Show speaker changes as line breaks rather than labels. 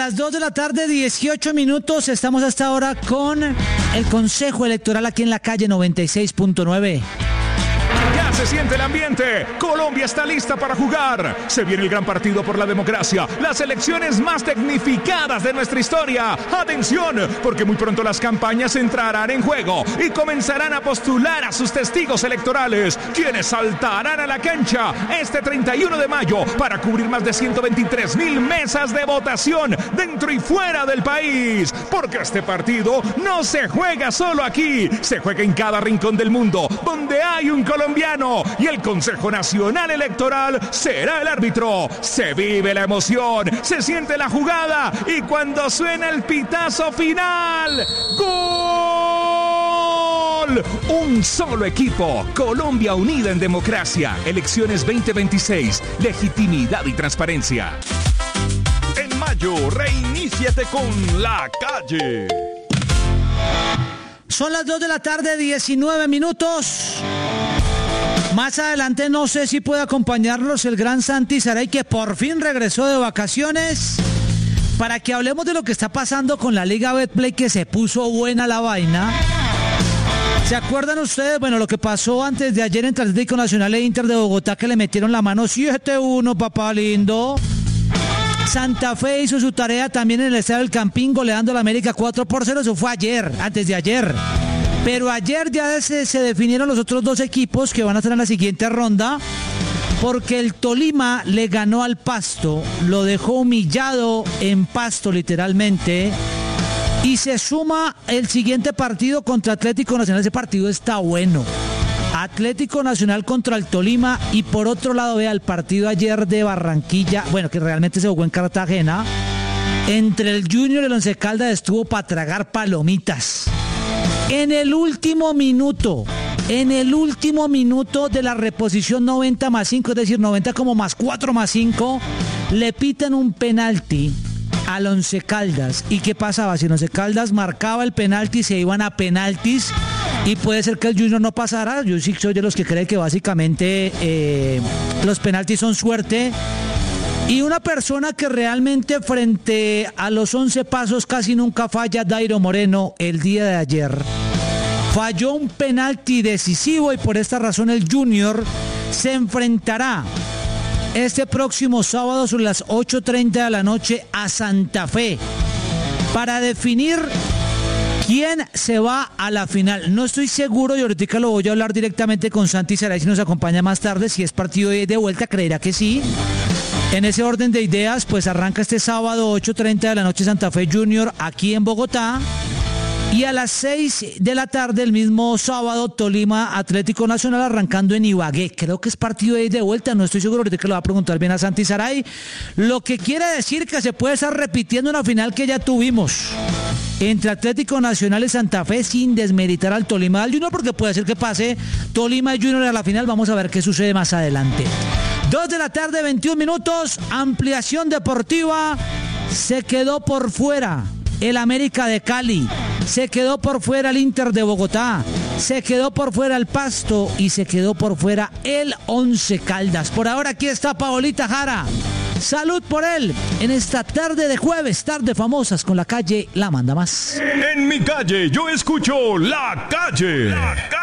las 2 de la tarde, 18 minutos. Estamos hasta ahora con el Consejo Electoral aquí en la calle 96.9.
Ya se siente el ambiente. Colombia está lista para jugar. Se viene el gran partido por la democracia. Las elecciones más tecnificadas de nuestra historia. Atención, porque muy pronto las campañas entrarán en juego y comenzarán a postular a sus testigos electorales, quienes saltarán a la cancha este 31 de mayo para cubrir más de 123,000 mesas de votación dentro y fuera del país. Porque este partido no se juega solo aquí, se juega en cada rincón del mundo donde hay un colombiano, y el Consejo Nacional Electoral será el árbitro. Se vive la emoción, se siente la jugada, y cuando suena el pitazo final, ¡gol! Un solo equipo, Colombia unida en democracia. Elecciones 2026, legitimidad y transparencia. En mayo, reiníciate con La Calle.
Son las 2 de la tarde, 19 minutos. Más adelante no sé si puede acompañarlos el gran Santi Saray, que por fin regresó de vacaciones, para que hablemos de lo que está pasando con la Liga Betplay, que se puso buena la vaina. ¿Se acuerdan ustedes? Bueno, lo que pasó antes de ayer entre Atlético Nacional e Inter de Bogotá, que le metieron la mano 7-1, papá lindo. Santa Fe hizo su tarea también en el Estadio del Campín, goleando a la América 4-0. Eso fue ayer, antes de ayer. Pero ayer ya se definieron los otros dos equipos que van a estar en la siguiente ronda, porque el Tolima le ganó al Pasto, lo dejó humillado en Pasto literalmente, y se suma el siguiente partido contra Atlético Nacional. Ese partido está bueno. Atlético Nacional contra el Tolima, y por otro lado vea el partido ayer de Barranquilla, bueno, que realmente se jugó en Cartagena, entre el Junior y el Once Caldas. Estuvo para tragar palomitas. En el último minuto de la reposición 90+5, es decir, 90 como +4+5, le pitan un penalti al Once Caldas. ¿Y qué pasaba? Si el Once Caldas marcaba el penalti, se iban a penaltis, y puede ser que el Junior no pasara. Yo sí soy de los que creen que básicamente los penaltis son suerte. Y una persona que realmente frente a los 11 pasos casi nunca falla, Dairo Moreno, el día de ayer falló un penalti decisivo, y por esta razón el Junior se enfrentará este próximo sábado sobre las 8:30 de la noche a Santa Fe para definir quién se va a la final. No estoy seguro, y ahorita lo voy a hablar directamente con Santi Saray, si nos acompaña más tarde. Si es partido de vuelta, creerá que sí. En ese orden de ideas, pues arranca este sábado 8:30 de la noche Santa Fe Junior aquí en Bogotá, y a las 6 de la tarde el mismo sábado Tolima Atlético Nacional, arrancando en Ibagué. Creo que es partido de vuelta, no estoy seguro, ahorita que lo va a preguntar bien a Santi Saray. Lo que quiere decir que se puede estar repitiendo una final que ya tuvimos entre Atlético Nacional y Santa Fe, sin desmeritar al Tolima al Junior, porque puede ser que pase Tolima y Junior a la final. Vamos a ver qué sucede más adelante. 2 de la tarde, 21 minutos, ampliación deportiva. Se quedó por fuera el América de Cali, se quedó por fuera el Inter de Bogotá, se quedó por fuera el Pasto, y se quedó por fuera el Once Caldas. Por ahora aquí está Paolita Jara. Salud por él en esta tarde de jueves, tarde famosas con La Calle, la manda más.
En mi calle yo escucho La Calle. La Calle.